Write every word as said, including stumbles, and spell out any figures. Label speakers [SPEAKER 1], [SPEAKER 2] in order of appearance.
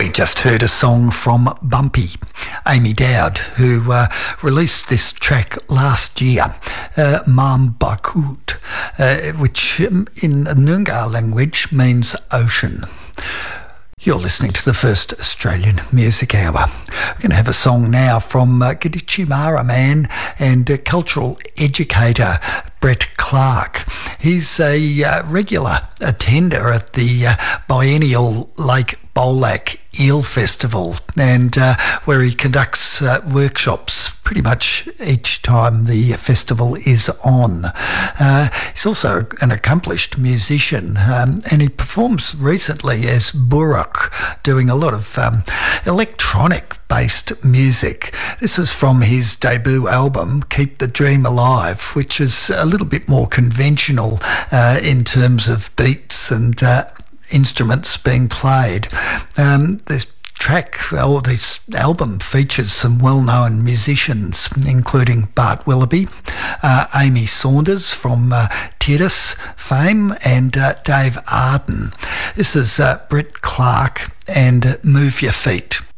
[SPEAKER 1] We just heard a song from Bumpy, Amy Dowd, who uh, released this track last year, uh, Mam Bakut, uh, which in the Noongar language means ocean. You're listening to the first Australian Music Hour. We're going to have a song now from uh, Gadichimara man and uh, cultural educator Brett Clark. He's a uh, regular attender at the uh, biennial Lake Bolac Eel Festival, and uh, where he conducts uh, workshops pretty much each time the festival is on. Uh, he's also an accomplished musician, um, and he performs recently as Buruk, doing a lot of um, electronic-based music. This is from his debut album, Keep the Dream Alive, which is a little bit more conventional uh, in terms of beats and uh, instruments being played. Um, this track, or this album, features some well-known musicians, including Bart Willoughby, uh, Amy Saunders from uh, Titus fame, and uh, Dave Arden. This is uh, Brett Clark and uh, Move Your Feet.